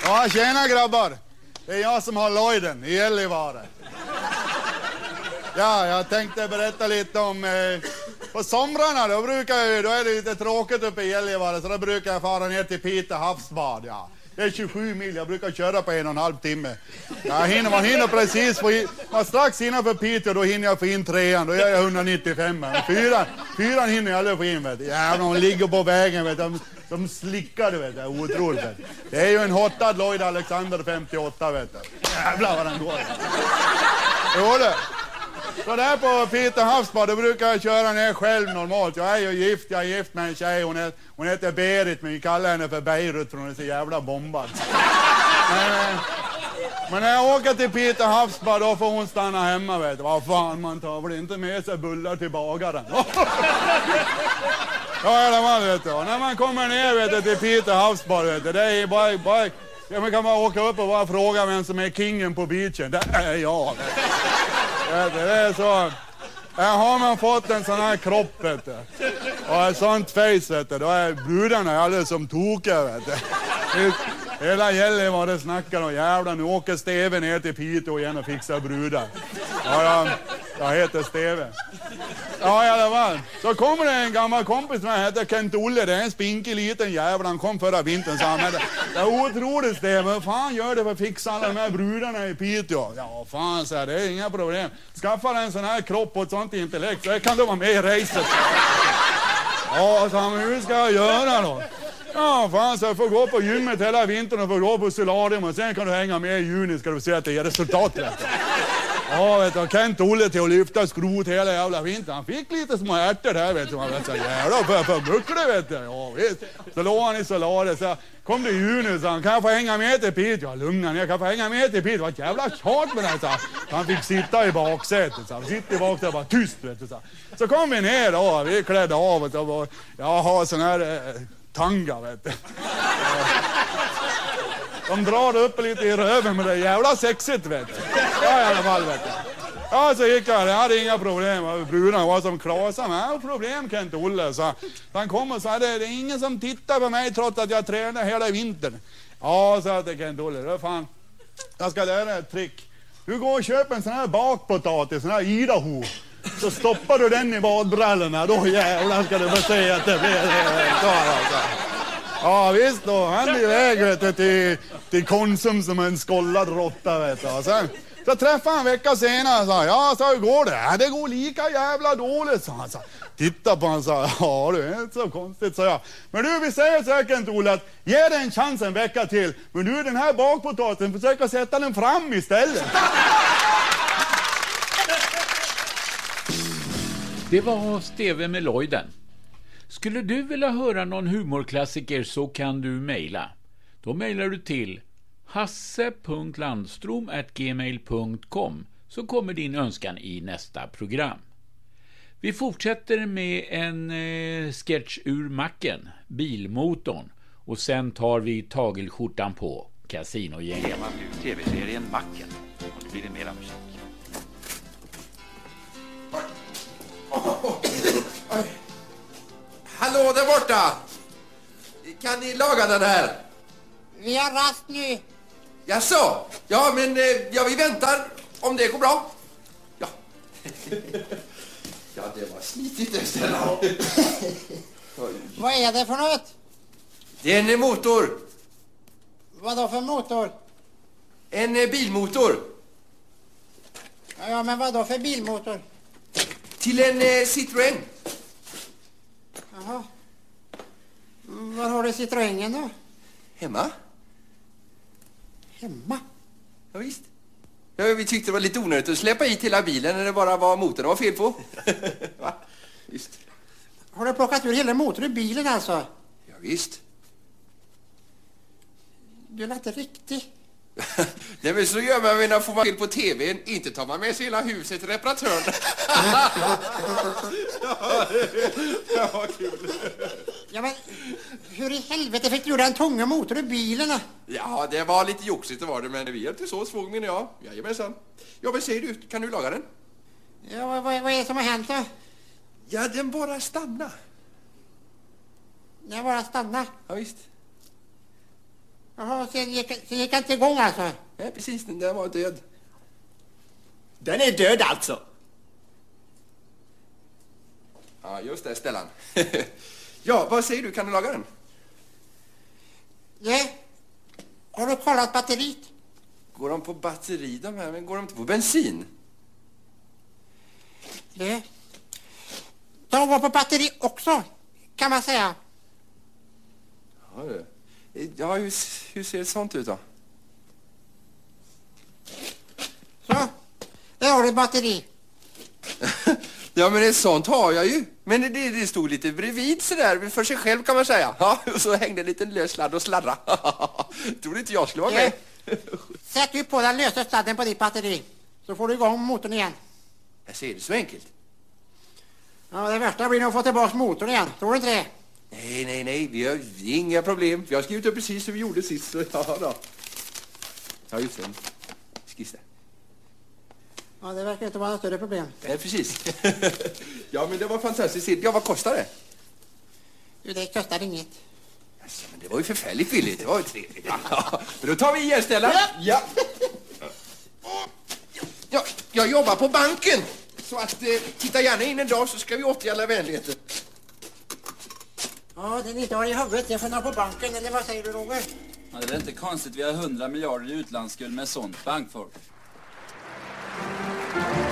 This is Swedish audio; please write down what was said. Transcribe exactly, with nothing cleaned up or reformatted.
Ja, tjena grabbar. Det är jag som har Lloyden i Gällivare. Ja, jag tänkte berätta lite om... Eh, på somrarna då, brukar jag, då är det lite tråkigt uppe i Gällivare, så då brukar jag fara ner till Piteå havsbad. Ja. Det är tjugosju mil, jag brukar köra på en och en halv timme. Jag hinner, man hinner precis få in, man strax innanför Piteå, då hinner jag få in trean, då är jag etthundranittiofem. Fyran, fyran hinner jag aldrig få in, vet du. Ja, de ligger på vägen, vet du. De, de slickar, vet du. Otroligt, vet du. Det är ju en hotad Lloyd Alexander femtioåtta, vet du. Jävlar vad den går. Jo det. Så där på Piteå havsbad, då brukar jag köra ner själv normalt. Jag är ju gift, jag är gift med en tjej. Hon, är, hon heter Berit, men vi kallar henne för Beirut för hon är så jävla bombad. Men, men när jag åker till Piteå havsbad, då får hon stanna hemma, vet du. Vad fan, man tar väl inte med sig bullar till bagaren. Ja, eller vad vet du. Och när man kommer ner, vet du, till Piteå havsbad, vet du, det är bara... bara ja, man kan bara åka upp och bara fråga vem som är kingen på beachen. Det är jag, vet du. Det är så. Här har man fått en sån här kropp, vet du. Och ett sånt face, vet du. Då är brudarna alldeles som tokiga, vet du. Hela Gällivare snackar och jävlar, nu åker Steve ner till Piteå igen och fixar brudar. Ja, jag, jag heter Steve. Ja, i alla fall. Så kommer det en gammal kompis som heter Kent Olle. Det är en spinkig liten jävel. Han kom förra vintern, så han hade. Det är otroligt, Steve. Vad fan gör det för att fixa alla de här brudarna i Piteå? Ja, fan, så här, det är inga problem. Skaffa en sån här kropp och ett sånt intellekt, så kan du vara med i racet. Ja, så han, hur ska jag göra då? Ja, fan, så jag får gå på gymmet hela vintern och får gå på solarium och sen kan du hänga med i juni, ska du se att det ger resultat. Ja, vet du, Kent Olle till att lyfta skrot hela jävla vintern. Han fick lite små ärtor där, vet du. Han vet så jävla för, för buckle, vet du. Ja, visst. Så låg han i solarium, så kom det i juni, så han, kan jag få hänga med till Piteå? Ja, lugna ner, kan jag få hänga med till Piteå? Det var ett jävla tjat med det, så han fick sitta i baksätet, så han sitter i baksätet och bara tyst, vet du. Så, så kom vi ner då, vi klädde av och, och jag har sån här eh, tanga, vet du. De drar upp lite i röven, men det är jävla sexigt, vet du. Ja, i alla fall, vet du. Ja, så gick jag, jag hade inga problem. Brudarna var som Klasa, men jag har problem, Kent Olle. Så han kom och sa, det är ingen som tittar på mig trots att jag tränar hela vintern. Ja, sa jag Kent Olle, det är fan. Jag ska lära dig ett trick. Du går och köper en sån här bakpotatis, sån här Idaho. Så stoppar du den i badbrallorna, då jävlar ska du få säga att det blir klar, alltså. Ja, visst då. Han är iväg, vet du, till, till Konsum som en skollad råtta, vet du. Och sen, så träffade han en vecka senare och sa, ja, så hur går det? Ja, det går lika jävla dåligt, sa han. Så, titta på han och sa, ja, det är inte så konstigt, sa jag. Men du, vi säger säkert, Ola, att ge dig en chans en vecka till. Men du, den här bakpotatisen, försöka sätta den fram istället. Det var Steve med Lloyden. Skulle du vilja höra någon humorklassiker så kan du mejla. Då mejlar du till hasse punkt landstrom at gmail punkt com, så kommer din önskan i nästa program. Vi fortsätter med en eh, sketch ur Macken, Bilmotorn, och sen tar vi tagelskjortan på Casinogänget. Man nu tv-serien Macken, och det blir det mera musik. Hallå där borta! Kan ni laga den här? Vi har rast nu. Jaså? Ja, men ja, vi väntar om det går bra. Ja. Ja, det var slitigt det stället. Vad är det för något? Det är en motor. Vad då för motor? En bilmotor. Ja, ja, men vad då för bilmotor? Till en eh, Citroën. Jaha. Var har du Citroën då? Hemma. Hemma? Ja, visst. Ja, vi tyckte det var lite onödigt att släppa hit hela bilen när det bara var motorn det var fel på. Va? Visst. Har du plockat ur hela motorn i bilen alltså? Ja, visst. Du är inte riktig. Nej, men så gör man när får man till på tvn. Inte tar man med sig hela huset till reparatören. Ja, det var kul. Ja, men hur i helvete fick du ur en tunga motor i bilen? Ja, det var lite joxigt det var det. Men vi är inte så svåg, menar jag. Jajamensan. Ja, men säger du, kan du laga den? Ja, vad, vad är det som har hänt då? Ja, den bara stanna. Den bara stanna? Ja, visst. Jaha, sen gick, sen gick han inte igång alltså? Nej, precis. Den där var död. Den är död alltså? Ja, just det, Stellan. Ja, vad säger du? Kan du laga den? Nej. Har du kollat batteriet? Går de på batteri de här, men går de inte på bensin? Nej. De var på batteri också, kan man säga. Ja, det. Ja, hur, hur ser ett sånt ut då? Så, där har du batteri. Ja, men ett sånt har jag ju. Men det, det stod lite bredvid sådär, för sig själv kan man säga. Ja, och så hängde en liten lös sladd och sladdra. Tror du inte jag skulle vara med? Sätt ju på den lösa sladden på ditt batteri, så får du igång motorn igen. Jag ser det så enkelt. Ja, det värsta blir nog att få tillbaka motorn igen. Tror du inte det? Nej, nej, nej. Vi har inga problem. Vi har skrivit upp precis hur vi gjorde sist. Så, ja, då. Ja, just det. Skiss där. Ja, det verkar inte vara något större problem. Nej, precis. Ja, men det var fantastiskt. Ja, vad kostar det? Jo, det kostar inget. Alltså, men det var ju förfärligt billigt. Det var ju trevligt. Ja, men då tar vi igen, Stellan. Ja. Ja, jag jobbar på banken. Så att, eh, titta gärna in en dag så ska vi återge alla vänligheter. Ja, det ni inte har i huvudet, det får nå på banken, eller vad säger du, Roger? Ja, det är inte konstigt, vi har hundra miljarder i utlandsskuld med sånt bankfolk.